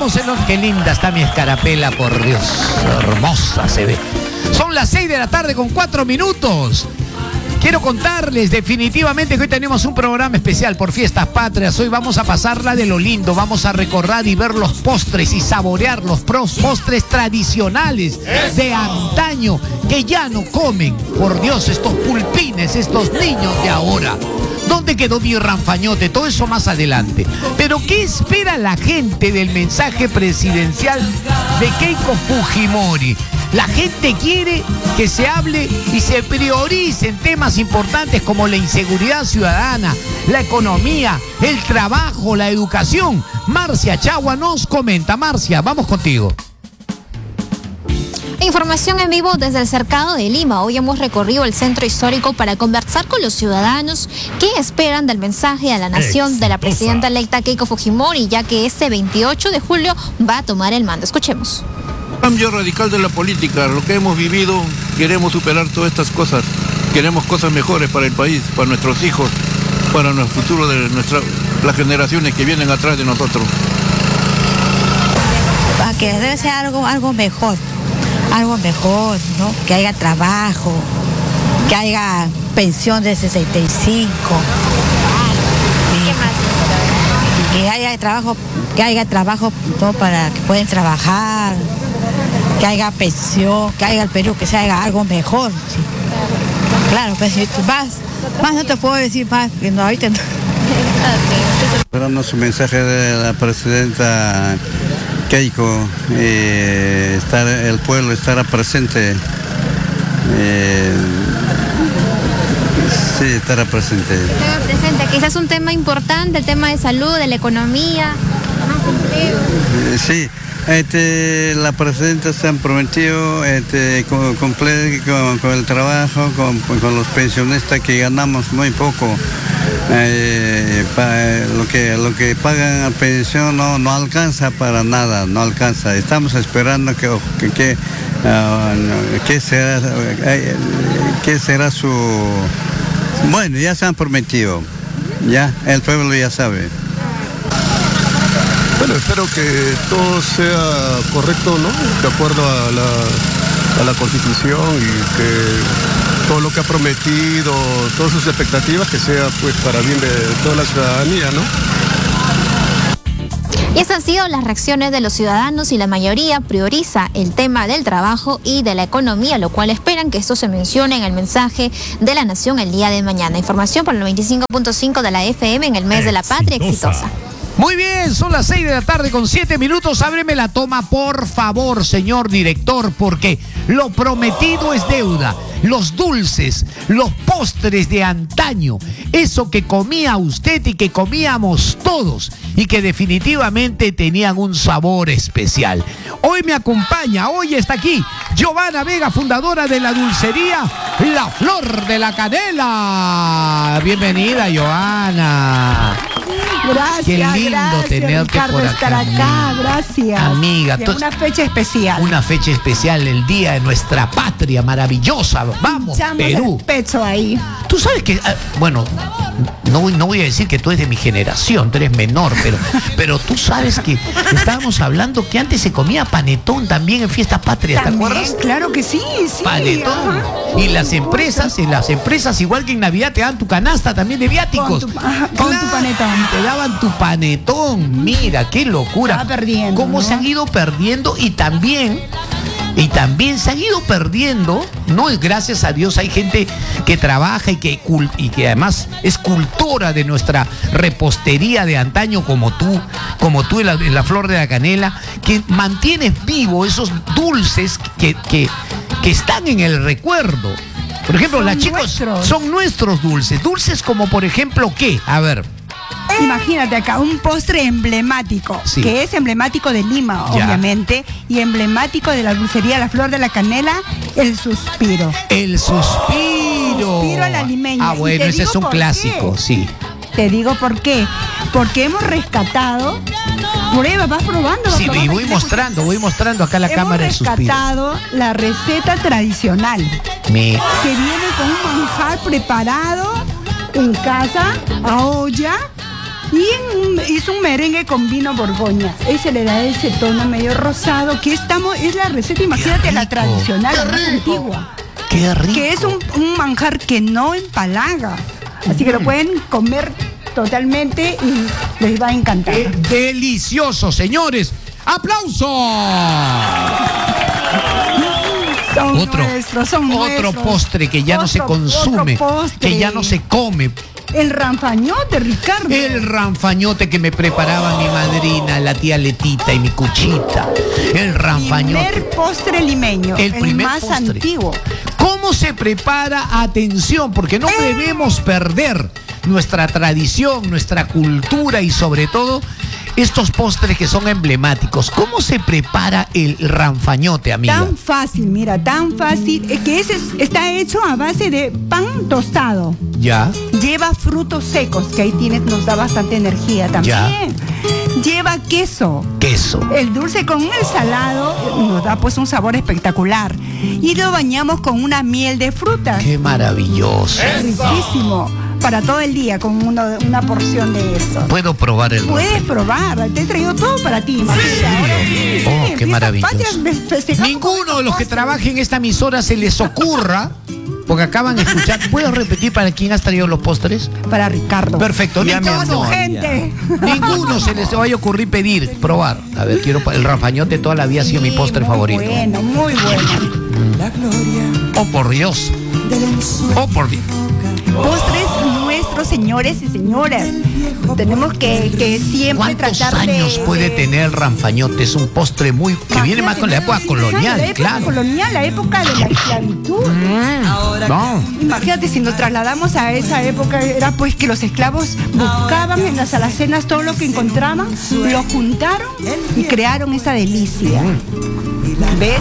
estamos en los... Qué linda está mi escarapela, por Dios. Hermosa se ve. Son las 6 de la tarde con 4 minutos. Quiero contarles definitivamente que hoy tenemos un programa especial por Fiestas Patrias. Hoy vamos a pasarla de lo lindo, vamos a recordar y ver los postres y saborear los postres tradicionales de antaño que ya no comen. Por Dios, estos pulpines, estos niños de ahora. ¿Dónde quedó mi ranfañote? Todo eso más adelante. Pero ¿qué espera la gente del mensaje presidencial de Keiko Fujimori? La gente quiere que se hable y se prioricen temas importantes como la inseguridad ciudadana, la economía, el trabajo, la educación. Marcia Chagua nos comenta. Marcia, vamos contigo. Información en vivo desde el Cercado de Lima. Hoy hemos recorrido el centro histórico para conversar con los ciudadanos que esperan del mensaje a la nación de la presidenta electa Keiko Fujimori, ya que este 28 de julio va a tomar el mando. Escuchemos. Cambio radical de la política, lo que hemos vivido, queremos superar todas estas cosas, queremos cosas mejores para el país, para nuestros hijos, para el futuro de las generaciones que vienen atrás de nosotros. Que debe ser algo mejor, ¿no? Que haya trabajo, que haya pensión de 65, que haya trabajo ¿no? Para que puedan trabajar, que haya pensión, que haya el Perú, que se haga algo mejor. ¿Sí? Claro, pues si tú más no te puedo decir más, que no, ahorita no. Esperando su mensaje de la presidenta Keiko, el pueblo estará presente. Sí, estará presente. Estará presente, quizás un tema importante, el tema de salud, de la economía, más empleo. Sí. La presidenta se han prometido cumplir con el trabajo, con los pensionistas que ganamos muy poco. Lo que pagan a pensión no alcanza para nada, no alcanza. Estamos esperando qué será su... Bueno, ya se han prometido, ya el pueblo ya sabe. Bueno, espero que todo sea correcto, ¿no? De acuerdo a la Constitución y que todo lo que ha prometido, todas sus expectativas, que sea pues para bien de toda la ciudadanía, ¿no? Y esas han sido las reacciones de los ciudadanos y la mayoría prioriza el tema del trabajo y de la economía, lo cual esperan que esto se mencione en el mensaje de la nación el día de mañana. Información para el 95.5 de la FM en el mes de la patria exitosa. Muy bien, son las 6 de la tarde con 7 minutos. Ábreme la toma, por favor, señor director, porque lo prometido es deuda. Los dulces, los postres de antaño, eso que comía usted y que comíamos todos y que definitivamente tenían un sabor especial. Hoy me acompaña, hoy está aquí Giovanna Vega, fundadora de la dulcería La Flor de la Canela. Bienvenida, Giovanna. Gracias, qué lindo gracias, tenerte Ricardo, por acá. estar acá, gracias. Amiga, una fecha especial. Una fecha especial, el día de nuestra patria maravillosa. Vamos, echamos Perú. el pecho ahí. Tú sabes que, bueno, no voy a decir que tú eres de mi generación, tú eres menor, pero tú sabes que estábamos hablando que antes se comía panetón también en Fiestas Patrias, ¿te acuerdas? Claro que sí, sí. Panetón. Ajá. Y las empresas, igual que en Navidad, te dan tu canasta también de viáticos. Con tu panetón. Te daban tu panetón. Mira, qué locura. Estaba perdiendo, Cómo ¿no? se han ido perdiendo y también se han ido perdiendo, ¿no? Gracias a Dios hay gente que trabaja y que además es cultora de nuestra repostería de antaño como tú en la Flor de la Canela, que mantienes vivo esos dulces que están en el recuerdo. Por ejemplo, las chicos son nuestros dulces como por ejemplo, ¿qué? A ver. Imagínate acá, un postre emblemático, sí, que es emblemático de Lima, ya, obviamente, y emblemático de la dulcería La Flor de la Canela, el suspiro. El suspiro. Suspiro a la limeña. Ah, bueno, ese es un clásico, sí. Te digo por qué. Porque hemos rescatado. Prueba, vas probando. Sí, y voy mostrando acá la cámara del suspiro. Hemos rescatado la receta tradicional. Que viene con un manjar preparado en casa, a olla, Y hizo un merengue con vino Borgoña. Ese le da ese tono medio rosado, que es la receta, imagínate, la tradicional, la más antigua. ¡Qué rico! Que es un manjar que no empalaga. Así que lo pueden comer totalmente y les va a encantar. ¡Delicioso, señores! ¡Aplauso! Son Otro nuestros. postre que ya no se consume, que ya no se come. El ranfañote, Ricardo. El ranfañote que me preparaba mi madrina, la tía Letita y mi cuchita. El ranfañote. Primer postre limeño, el primer más postre. antiguo. ¿Cómo se prepara? Atención, porque no debemos perder nuestra tradición, nuestra cultura y sobre todo estos postres que son emblemáticos. ¿Cómo se prepara el ranfañote, amiga? Tan fácil, mira, tan fácil, que está hecho a base de pan tostado. Ya. Lleva frutos secos, que ahí nos da bastante energía también. Ya. Lleva queso. Queso. El dulce con el salado nos da pues un sabor espectacular. Y lo bañamos con una miel de frutas. ¡Qué maravilloso! Riquísimo. Para todo el día, con una porción de eso. ¿Puedo probar el Puedes probar, te he traído todo para ti. Sí. Oh, qué maravilloso. Ninguno Ninguno de los que trabajen en esta emisora se les ocurra, porque acaban de escuchar. ¿Puedo repetir para quién has traído los postres? Para Ricardo. Perfecto. Y a toda su gente. Ninguno se les vaya a ocurrir pedir, probar. A ver, el ranfañote toda la vida ha sido mi postre favorito. Bueno, muy bueno. Oh, por Dios. Oh, por Dios. Postres nuestros, señores y señoras. Tenemos que siempre ¿Cuántos tratar de... años puede tener el ranfañote? Es un postre que viene más con la época colonial, la época claro. colonial, la época de la esclavitud. No. Imagínate, si nos trasladamos a esa época, era pues que los esclavos buscaban en las alacenas todo lo que encontraban, lo juntaron y crearon esa delicia. ¿Ves?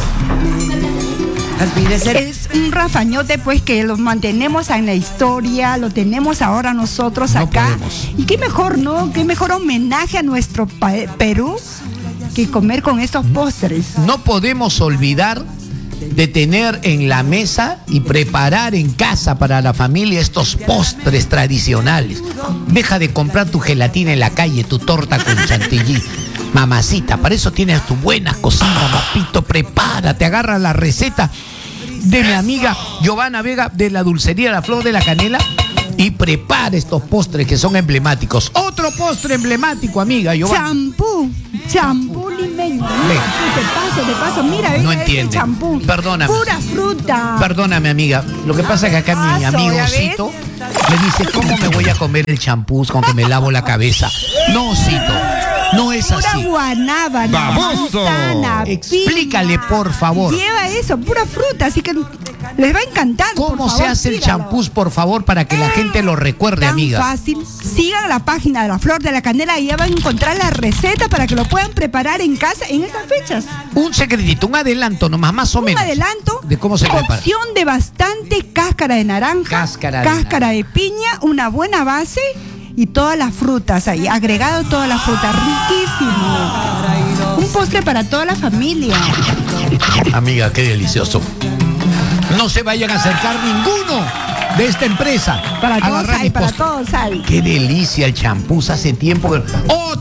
Es un ranfañote pues que lo mantenemos en la historia, lo tenemos ahora nosotros acá. Y qué mejor, ¿no? Qué mejor homenaje a nuestro Perú que comer con estos postres. No podemos olvidar de tener en la mesa y preparar en casa para la familia estos postres tradicionales. Deja de comprar tu gelatina en la calle, tu torta con chantilly. Mamacita, para eso tienes tu buena cocina, papito, prepárate, agarra la receta de mi amiga Giovanna Vega de la dulcería La Flor de la Canela y prepara estos postres que son emblemáticos. Otro postre emblemático, amiga Giovanna. Champú limeño. Te paso, mira, no ese entiende. champú. Perdóname. Pura fruta. Perdóname, amiga. Lo que pasa es que acá mi amigo Cito me dice, ¿cómo me voy a comer el champú con que me lavo la cabeza? No, Cito. No es pura así. Guanábana, manzana, explícale, por favor. Lleva eso, pura fruta, así que les va a encantar. ¿Cómo se hace el champús, por favor, para que la gente lo recuerde, tan amiga? Fácil. Sigan la página de La Flor de la Canela y ya van a encontrar la receta para que lo puedan preparar en casa en estas fechas. Un secretito, un adelanto nomás, más o menos. Un adelanto de cómo se prepara. Cocción de bastante cáscara de naranja, cáscara de piña, una buena base y todas las frutas ahí, agregado todas las frutas, riquísimo. Un postre para toda la familia. Amiga, qué delicioso. No se vayan a acercar ninguno de esta empresa. Para todos hay. Qué delicia el champús, hace tiempo que...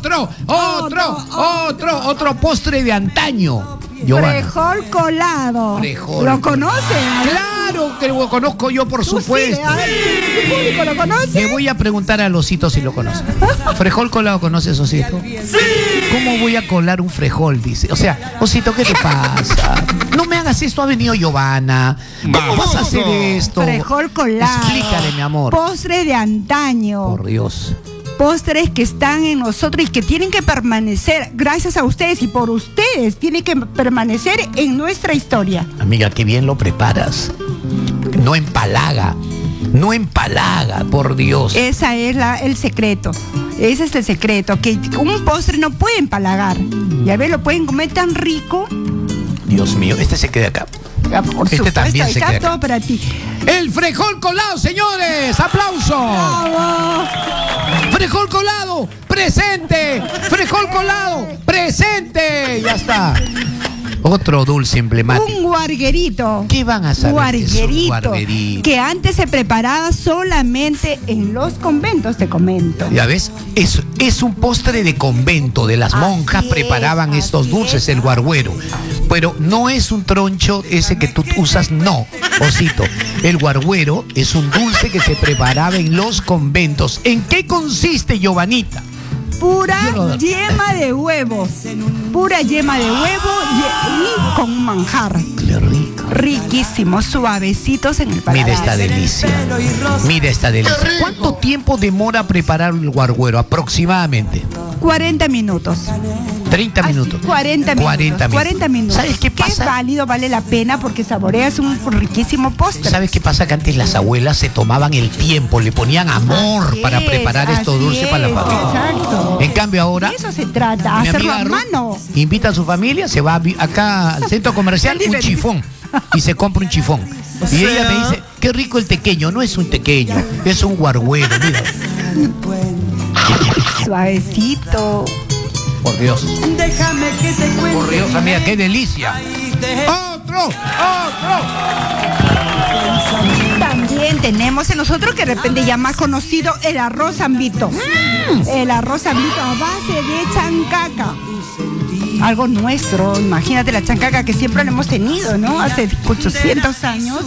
Otro postre de antaño. Giovanna. Frejol colado. Frejol. ¿Lo conocen? Claro que lo conozco yo, por supuesto. ¿Tu público lo conoce? Le voy a preguntar al Osito si lo conoce. ¿Frejol colado conoces, Osito? ¡Sí! ¿Cómo voy a colar un frejol? Dice. O sea, Osito, ¿qué te pasa? No me hagas esto, ha venido Giovanna. ¿Cómo vas a hacer esto? Frejol colado. Explícale, mi amor. Postre de antaño. Por Dios. Postres que están en nosotros y que tienen que permanecer, gracias a ustedes y por ustedes, tienen que permanecer en nuestra historia. Amiga, qué bien lo preparas. No empalaga, por Dios. Ese es el secreto. Ese es el secreto, que un postre no puede empalagar. Ya ves, lo pueden comer tan rico. Dios mío, este se queda acá. Por este supuesto, también se está queda todo acá. para ti. El frejol colado, señores. ¡Aplauso! ¡Bravo! ¡Frejol colado! ¡Presente! ¡Frejol colado! ¡Presente! Ya está. Otro dulce emblemático. Un guarguerito. ¿Qué van a saber qué es un guarguerito? Que antes se preparaba solamente en los conventos, te comento. Ya ves, es un postre de convento, de las monjas preparaban estos dulces, el guarguero. Pero no es un troncho ese que tú usas, no, osito. El guarguero es un dulce que se preparaba en los conventos. ¿En qué consiste, Giovanita? Pura yema de huevo. Pura yema de huevo y con manjar. Qué rico. Riquísimo, suavecitos en el paladar. Mira esta delicia. Mira esta delicia. ¿Cuánto tiempo demora preparar el guarguero aproximadamente? 40 minutos. 30 minutos. 40 minutos. 40 minutos. ¿Sabes qué pasa? Qué válido, vale la pena porque saboreas un riquísimo postre. ¿Sabes qué pasa? Que antes las abuelas se tomaban el tiempo, le ponían amor para preparar estos dulces para la familia. Exacto. En cambio ahora, De eso se trata, mi hacerlo amiga a Ruth mano. invita a su familia, se va acá al centro comercial, un chifón, y se compra un chifón. Y ella me dice, qué rico el tequeño. No es un tequeño, es un guarguero, mira. Suavecito. Por Dios. Por Dios, amiga, qué delicia. ¡Otro! También tenemos en nosotros que de repente ya más conocido el arroz zambito. El arroz zambito a base de chancaca. Algo nuestro, imagínate la chancaca que siempre lo hemos tenido, ¿no? Hace 800 años.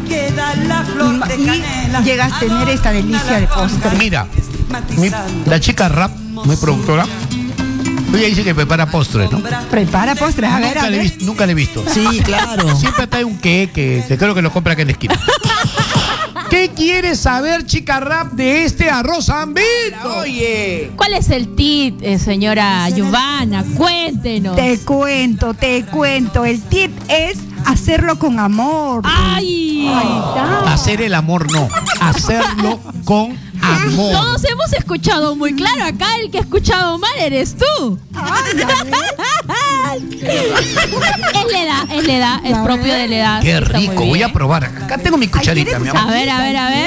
Y llegas a tener esta delicia de postre. Mira, la chica Rap, muy productora, ella dice que prepara postres, ¿no? Prepara postres, a ver. Nunca le he visto. Sí, claro. Siempre trae un queque, que creo que lo compra acá en la esquina. ¿Qué quieres saber, chica Rap, de este arroz zambito? Oye. ¿Cuál es el tip, señora Giovanna? Cuéntenos. Te cuento. El tip es hacerlo con amor. ¡Ay! Hacer el amor no, hacerlo con amor. Todos hemos escuchado muy claro. Acá el que ha escuchado mal eres tú. Es la edad, es propio de la edad. Qué Está muy rico, voy bien. a probar. Acá tengo mi cucharita, mi amor. A ver.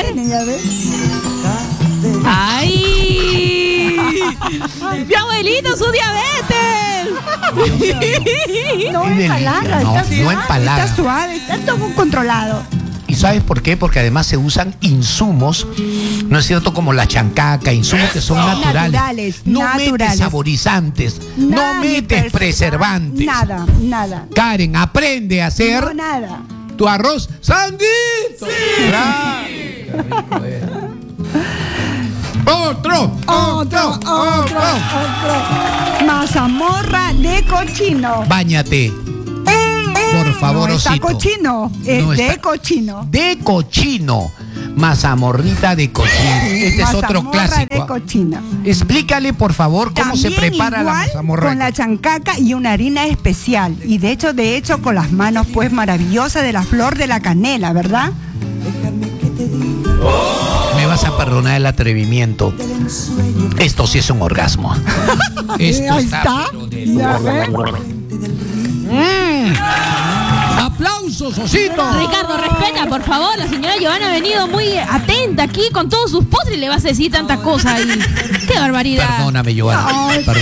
¡Ay! ¡Mi abuelito, su diabetes! No empalaga, No empalaga. Está suave, está todo controlado. ¿Y sabes por qué? Porque además se usan insumos, ¿no es cierto? Como la chancaca, insumos que son naturales. No metes saborizantes, no metes preservantes. Nada. Karen, aprende a hacer No, nada. tu arroz sandito. Sí. ¡Claro! Qué rico es. Otro. Mazamorra de cochino. Báñate. Por favor, no está osito. cochino, es No de está- cochino. De cochino. Mazamorrita de cochino. Este es otro Mazamorra clásico. de cochino. Explícale, por favor, cómo se También prepara la igual mazamorra. con la chancaca y una harina especial. Y de hecho con las manos pues maravillosas de la flor de la canela, ¿verdad? Me vas a perdonar el atrevimiento. Esto sí es un orgasmo. Esto Ahí está. está. pero de- Ya ves. ¡Aplausos, osito! Ricardo, respeta, por favor. La señora Giovanna ha venido muy atenta aquí con todos sus postres y le vas a decir tanta cosa ahí. ¡Qué barbaridad! Perdóname, Giovanna.